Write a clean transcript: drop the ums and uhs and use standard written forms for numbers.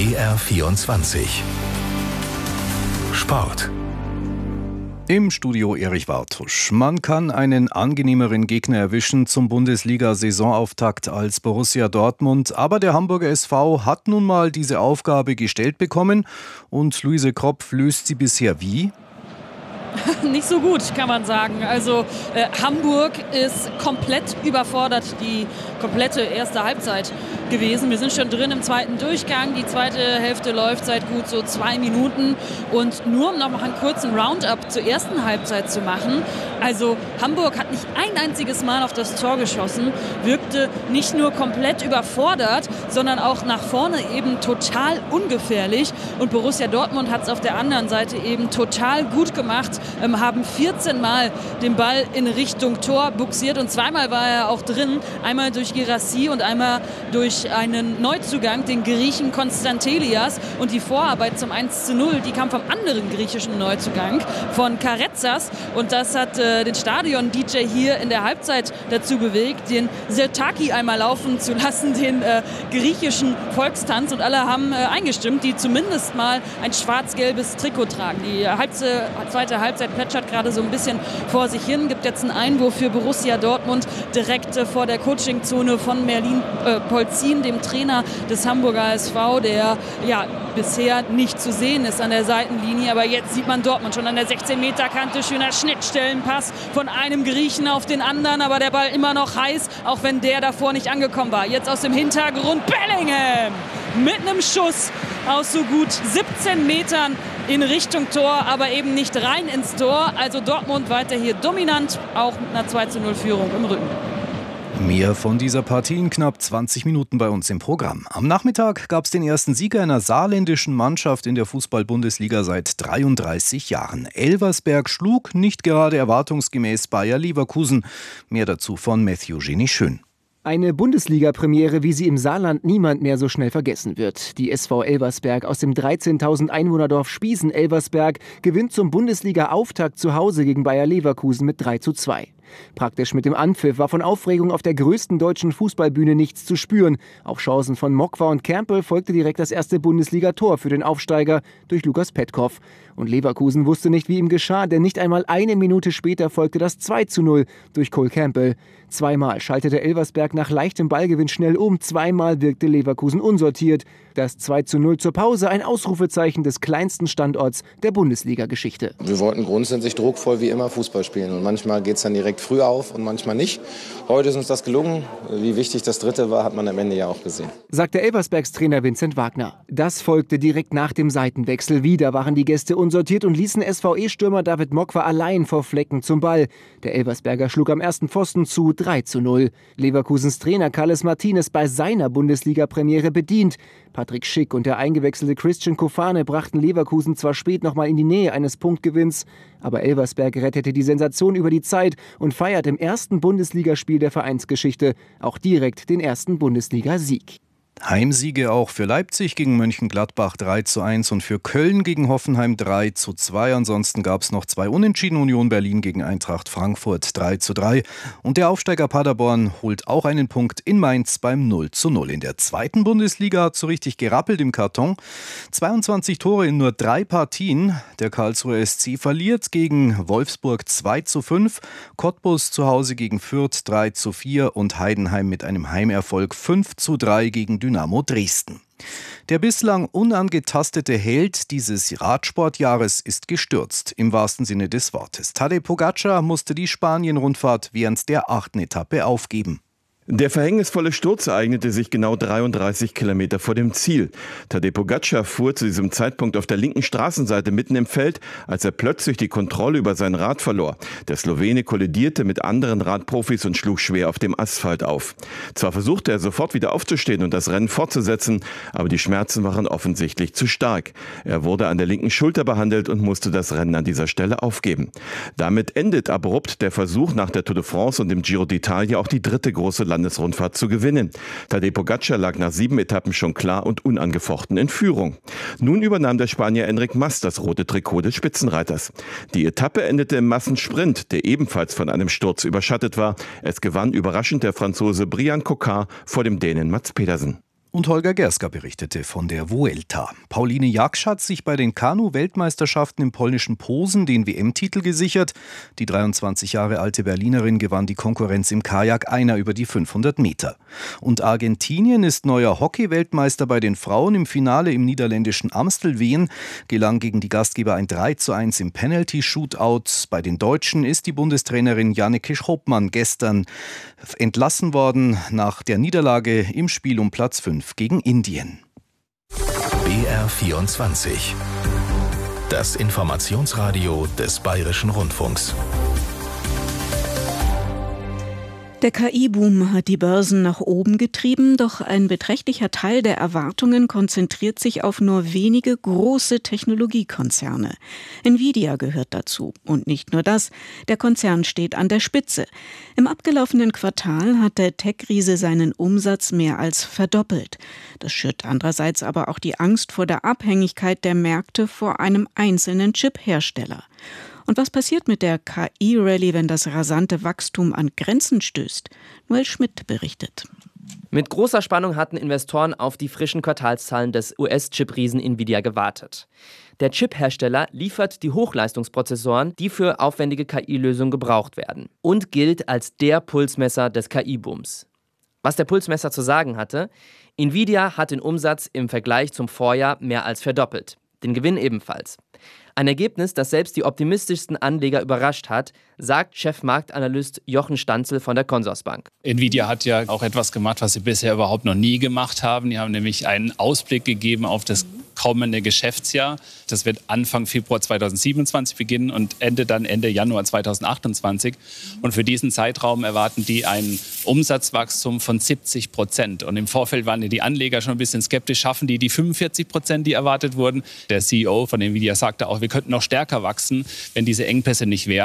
BR24 Sport. Im Studio Erich Wartusch. Man kann einen angenehmeren Gegner erwischen zum Bundesliga-Saisonauftakt als Borussia Dortmund. Aber der Hamburger SV hat nun mal diese Aufgabe gestellt bekommen. Und Luise Kropf löst sie bisher wie? Nicht so gut, kann man sagen. Also Hamburg ist komplett überfordert, die komplette erste Halbzeit gewesen. Wir sind schon drin im zweiten Durchgang. Die zweite Hälfte läuft seit gut so 2 Minuten. Und nur um noch mal einen kurzen Roundup zur ersten Halbzeit zu machen. Also Hamburg hat nicht ein einziges Mal auf das Tor geschossen, wirkte nicht nur komplett überfordert, sondern auch nach vorne eben total ungefährlich. Und Borussia Dortmund hat es auf der anderen Seite eben total gut gemacht. Haben 14 Mal den Ball in Richtung Tor buxiert und 2-mal war er auch drin. Einmal durch Guirassy und einmal durch einen Neuzugang, den Griechen Konstantelias. Und die Vorarbeit zum 1:0, die kam vom anderen griechischen Neuzugang, von Karetzas. Und das hat den Stadion-DJ hier in der Halbzeit dazu bewegt, den Sirtaki einmal laufen zu lassen, den griechischen Volkstanz. Und alle haben eingestimmt, die zumindest mal ein schwarz-gelbes Trikot tragen. Die zweite Halbzeit plätschert gerade so ein bisschen vor sich hin. Gibt jetzt einen Einwurf für Borussia Dortmund direkt vor der Coachingzone von Merlin Polzin, dem Trainer des Hamburger SV, der ja bisher nicht zu sehen ist an der Seitenlinie. Aber jetzt sieht man Dortmund schon an der 16-Meter-Kante. Schöner Schnittstellenpass von einem Griechen auf den anderen. Aber der Ball immer noch heiß, auch wenn der davor nicht angekommen war. Jetzt aus dem Hintergrund Bellingham mit einem Schuss aus so gut 17 Metern in Richtung Tor, aber eben nicht rein ins Tor. Also Dortmund weiter hier dominant, auch mit einer 2:0-Führung im Rücken. Mehr von dieser Partie in knapp 20 Minuten bei uns im Programm. Am Nachmittag gab es den ersten Sieg einer saarländischen Mannschaft in der Fußball-Bundesliga seit 33 Jahren. Elversberg schlug nicht gerade erwartungsgemäß Bayer Leverkusen. Mehr dazu von Matthew Genie Schön. Eine Bundesliga-Premiere, wie sie im Saarland niemand mehr so schnell vergessen wird. Die SV Elversberg aus dem 13.000 Einwohnerdorf Spiesen-Elversberg gewinnt zum Bundesliga-Auftakt zu Hause gegen Bayer Leverkusen mit 3:2. Praktisch mit dem Anpfiff war von Aufregung auf der größten deutschen Fußballbühne nichts zu spüren. Auf Chancen von Mokwa und Kermpel folgte direkt das erste Bundesliga-Tor für den Aufsteiger durch Lukas Petkov. Und Leverkusen wusste nicht, wie ihm geschah, denn nicht einmal eine Minute später folgte das 2:0 durch Cole Campbell. 2-mal schaltete Elversberg nach leichtem Ballgewinn schnell um, 2-mal wirkte Leverkusen unsortiert. Das 2:0 zur Pause, ein Ausrufezeichen des kleinsten Standorts der Bundesliga-Geschichte. Wir wollten grundsätzlich druckvoll wie immer Fußball spielen und manchmal geht es dann direkt früh auf und manchmal nicht. Heute ist uns das gelungen. Wie wichtig das dritte war, hat man am Ende ja auch gesehen. Sagte Elversbergs Trainer Vincent Wagner. Das folgte direkt nach dem Seitenwechsel. Wieder waren die Gäste unsortiert und ließen SVE-Stürmer David Mokwa allein vor Flecken zum Ball. Der Elversberger schlug am ersten Pfosten zu 3:0. Leverkusens Trainer Carles Martinez bei seiner Bundesliga-Premiere bedient. Patrick Schick und der eingewechselte Christian Kofane brachten Leverkusen zwar spät noch mal in die Nähe eines Punktgewinns, aber Elversberg rettete die Sensation über die Zeit und feiert im ersten Bundesligaspiel der Vereinsgeschichte auch direkt den ersten Bundesliga-Sieg. Heimsiege auch für Leipzig gegen Mönchengladbach 3:1 und für Köln gegen Hoffenheim 3:2. Ansonsten gab es noch 2 Unentschieden. Union Berlin gegen Eintracht Frankfurt 3:3. Und der Aufsteiger Paderborn holt auch einen Punkt in Mainz beim 0:0. In der zweiten Bundesliga hat so richtig gerappelt im Karton. 22 Tore in nur 3 Partien. Der Karlsruher SC verliert gegen Wolfsburg 2:5. Cottbus zu Hause gegen Fürth 3:4 und Heidenheim mit einem Heimerfolg 5:3 gegen Dynamo Dresden. Der bislang unangetastete Held dieses Radsportjahres ist gestürzt, im wahrsten Sinne des Wortes. Tadej Pogačar musste die Spanien-Rundfahrt während der 8. Etappe aufgeben. Der verhängnisvolle Sturz ereignete sich genau 33 Kilometer vor dem Ziel. Tadej Pogačar fuhr zu diesem Zeitpunkt auf der linken Straßenseite mitten im Feld, als er plötzlich die Kontrolle über sein Rad verlor. Der Slowene kollidierte mit anderen Radprofis und schlug schwer auf dem Asphalt auf. Zwar versuchte er sofort wieder aufzustehen und das Rennen fortzusetzen, aber die Schmerzen waren offensichtlich zu stark. Er wurde an der linken Schulter behandelt und musste das Rennen an dieser Stelle aufgeben. Damit endet abrupt der Versuch, nach der Tour de France und dem Giro d'Italia auch die dritte große Landesrundfahrt zu gewinnen. Tadej Pogačar lag nach 7 Etappen schon klar und unangefochten in Führung. Nun übernahm der Spanier Enric Mas das rote Trikot des Spitzenreiters. Die Etappe endete im Massensprint, der ebenfalls von einem Sturz überschattet war. Es gewann überraschend der Franzose Brian Cocard vor dem Dänen Mats Pedersen. Und Holger Gerska berichtete von der Vuelta. Pauline Jaksch hat sich bei den Kanu-Weltmeisterschaften im polnischen Posen den WM-Titel gesichert. Die 23 Jahre alte Berlinerin gewann die Konkurrenz im Kajak einer über die 500 Meter. Und Argentinien ist neuer Hockey-Weltmeister bei den Frauen. Im Finale im niederländischen Amstelveen gelang gegen die Gastgeber ein 3:1 im Penalty-Shootout. Bei den Deutschen ist die Bundestrainerin Janneke Schroppmann gestern entlassen worden nach der Niederlage im Spiel um Platz 5 gegen Indien. BR24. Das Informationsradio des Bayerischen Rundfunks. Der KI-Boom hat die Börsen nach oben getrieben, doch ein beträchtlicher Teil der Erwartungen konzentriert sich auf nur wenige große Technologiekonzerne. Nvidia gehört dazu. Und nicht nur das, der Konzern steht an der Spitze. Im abgelaufenen Quartal hat der Tech-Riese seinen Umsatz mehr als verdoppelt. Das schürt andererseits aber auch die Angst vor der Abhängigkeit der Märkte vor einem einzelnen Chip-Hersteller. Und was passiert mit der KI-Rallye, wenn das rasante Wachstum an Grenzen stößt? Noel Schmidt berichtet. Mit großer Spannung hatten Investoren auf die frischen Quartalszahlen des US-Chip-Riesen Nvidia gewartet. Der Chip-Hersteller liefert die Hochleistungsprozessoren, die für aufwendige KI-Lösungen gebraucht werden, und gilt als der Pulsmesser des KI-Booms. Was der Pulsmesser zu sagen hatte: Nvidia hat den Umsatz im Vergleich zum Vorjahr mehr als verdoppelt, den Gewinn ebenfalls. Ein Ergebnis, das selbst die optimistischsten Anleger überrascht hat, sagt Chefmarktanalyst Jochen Stanzel von der Consorsbank. Nvidia hat ja auch etwas gemacht, was sie bisher überhaupt noch nie gemacht haben. Die haben nämlich einen Ausblick gegeben auf das kommende Geschäftsjahr. Das wird Anfang Februar 2027 beginnen und Ende Januar 2028. Und für diesen Zeitraum erwarten die ein Umsatzwachstum von 70%. Und im Vorfeld waren die Anleger schon ein bisschen skeptisch. Schaffen die 45%, die erwartet wurden? Der CEO von Nvidia sagte auch, wir könnten noch stärker wachsen, wenn diese Engpässe nicht wären.